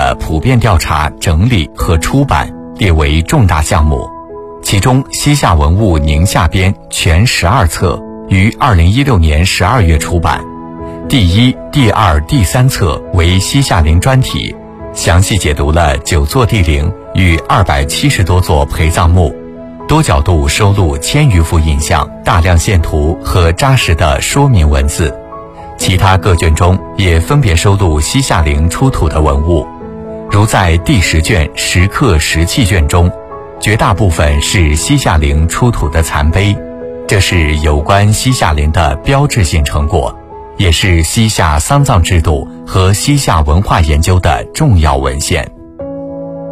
的普遍调查、整理和出版列为重大项目，其中西夏文物宁夏编全12册于2016年12月出版，第1、第2、第3册为西夏陵专题，详细解读了9座帝陵与270多座陪葬墓，多角度收录1000余幅影像、大量线图和扎实的说明文字。其他各卷中也分别收录西夏陵出土的文物，如在第10卷石刻石器卷中，绝大部分是西夏陵出土的残碑，这是有关西夏陵的标志性成果，也是西夏丧葬制度和西夏文化研究的重要文献。